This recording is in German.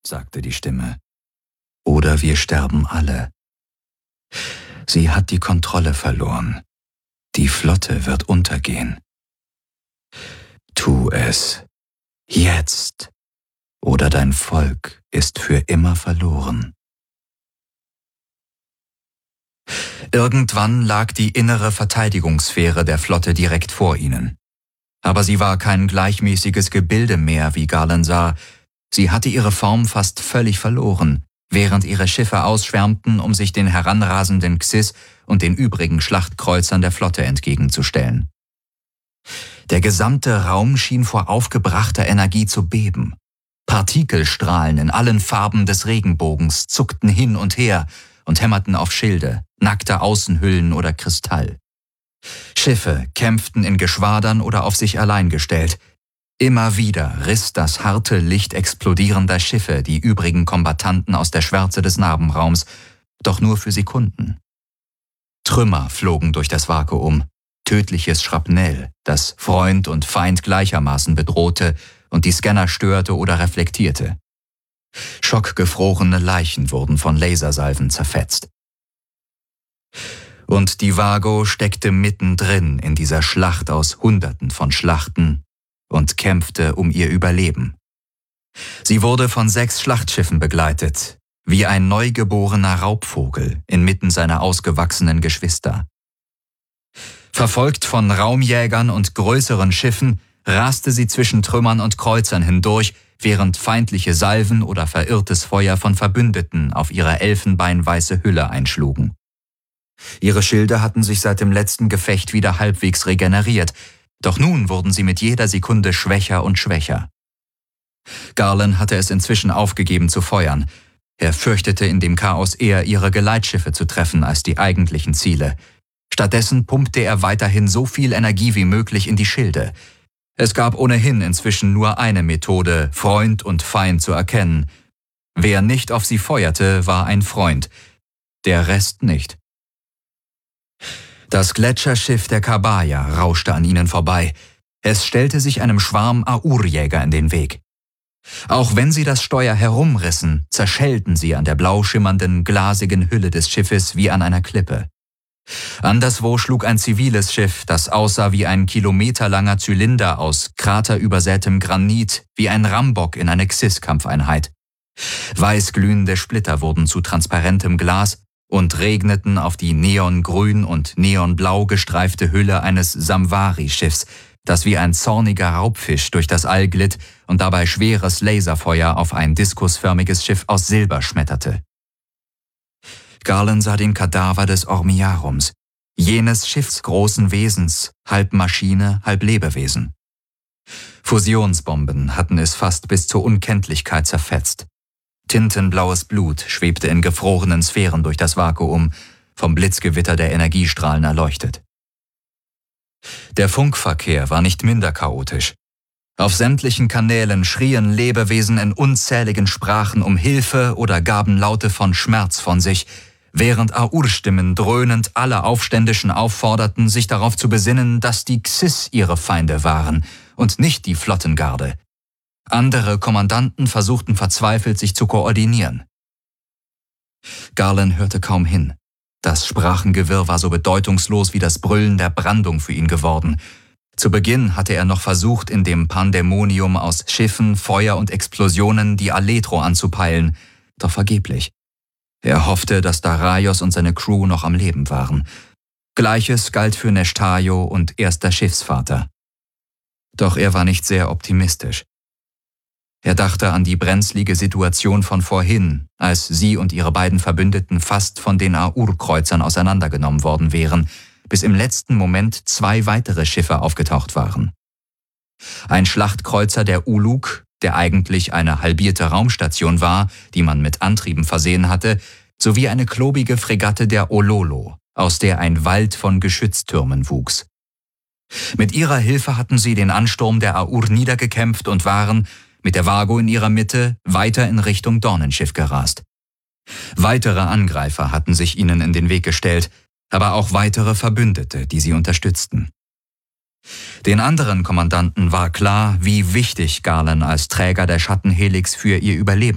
sagte die Stimme. Oder wir sterben alle. Sie hat die Kontrolle verloren. Die Flotte wird untergehen. Tu es. Jetzt. Oder dein Volk ist für immer verloren. Irgendwann lag die innere Verteidigungssphäre der Flotte direkt vor ihnen. Aber sie war kein gleichmäßiges Gebilde mehr, wie Garland sah. Sie hatte ihre Form fast völlig verloren, während ihre Schiffe ausschwärmten, um sich den heranrasenden Xys und den übrigen Schlachtkreuzern der Flotte entgegenzustellen. Der gesamte Raum schien vor aufgebrachter Energie zu beben. Partikelstrahlen in allen Farben des Regenbogens zuckten hin und her und hämmerten auf Schilde, nackte Außenhüllen oder Kristall. Schiffe kämpften in Geschwadern oder auf sich allein gestellt. Immer wieder riss das harte Licht explodierender Schiffe die übrigen Kombattanten aus der Schwärze des Narbenraums, doch nur für Sekunden. Trümmer flogen durch das Vakuum, tödliches Schrapnell, das Freund und Feind gleichermaßen bedrohte und die Scanner störte oder reflektierte. Schockgefrorene Leichen wurden von Lasersalven zerfetzt. Und die Vago steckte mittendrin in dieser Schlacht aus Hunderten von Schlachten und kämpfte um ihr Überleben. Sie wurde von 6 Schlachtschiffen begleitet, wie ein neugeborener Raubvogel inmitten seiner ausgewachsenen Geschwister. Verfolgt von Raumjägern und größeren Schiffen raste sie zwischen Trümmern und Kreuzern hindurch, während feindliche Salven oder verirrtes Feuer von Verbündeten auf ihre elfenbeinweiße Hülle einschlugen. Ihre Schilde hatten sich seit dem letzten Gefecht wieder halbwegs regeneriert, doch nun wurden sie mit jeder Sekunde schwächer und schwächer. Garland hatte es inzwischen aufgegeben zu feuern. Er fürchtete in dem Chaos eher, ihre Geleitschiffe zu treffen als die eigentlichen Ziele. Stattdessen pumpte er weiterhin so viel Energie wie möglich in die Schilde. Es gab ohnehin inzwischen nur eine Methode, Freund und Feind zu erkennen. Wer nicht auf sie feuerte, war ein Freund, der Rest nicht. Das Gletscherschiff der Kabaya rauschte an ihnen vorbei. Es stellte sich einem Schwarm Aur-Jäger in den Weg. Auch wenn sie das Steuer herumrissen, zerschellten sie an der blau schimmernden, glasigen Hülle des Schiffes wie an einer Klippe. Anderswo schlug ein ziviles Schiff, das aussah wie ein kilometerlanger Zylinder aus kraterübersätem Granit, wie ein Rambock in eine Xys-Kampfeinheit. Weißglühende Splitter wurden zu transparentem Glas und regneten auf die neongrün und neonblau gestreifte Hülle eines Samvari-Schiffs, das wie ein zorniger Raubfisch durch das All glitt und dabei schweres Laserfeuer auf ein diskusförmiges Schiff aus Silber schmetterte. Garland sah den Kadaver des Ormiarums, jenes schiffsgroßen Wesens, halb Maschine, halb Lebewesen. Fusionsbomben hatten es fast bis zur Unkenntlichkeit zerfetzt. Tintenblaues Blut schwebte in gefrorenen Sphären durch das Vakuum, vom Blitzgewitter der Energiestrahlen erleuchtet. Der Funkverkehr war nicht minder chaotisch. Auf sämtlichen Kanälen schrien Lebewesen in unzähligen Sprachen um Hilfe oder gaben Laute von Schmerz von sich, während Aur-Stimmen dröhnend alle Aufständischen aufforderten, sich darauf zu besinnen, dass die Xys ihre Feinde waren und nicht die Flottengarde. Andere Kommandanten versuchten verzweifelt, sich zu koordinieren. Garland hörte kaum hin. Das Sprachengewirr war so bedeutungslos wie das Brüllen der Brandung für ihn geworden. Zu Beginn hatte er noch versucht, in dem Pandemonium aus Schiffen, Feuer und Explosionen die Aletro anzupeilen, doch vergeblich. Er hoffte, dass Daraios und seine Crew noch am Leben waren. Gleiches galt für Neshtayo und erster Schiffsvater. Doch er war nicht sehr optimistisch. Er dachte an die brenzlige Situation von vorhin, als sie und ihre beiden Verbündeten fast von den Aur-Kreuzern auseinandergenommen worden wären, bis im letzten Moment 2 weitere Schiffe aufgetaucht waren. Ein Schlachtkreuzer der Uluk, der eigentlich eine halbierte Raumstation war, die man mit Antrieben versehen hatte, sowie eine klobige Fregatte der Ololo, aus der ein Wald von Geschütztürmen wuchs. Mit ihrer Hilfe hatten sie den Ansturm der Aur niedergekämpft und waren, mit der Vago in ihrer Mitte, weiter in Richtung Dornenschiff gerast. Weitere Angreifer hatten sich ihnen in den Weg gestellt, aber auch weitere Verbündete, die sie unterstützten. Den anderen Kommandanten war klar, wie wichtig Garland als Träger der Schattenhelix für ihr Überleben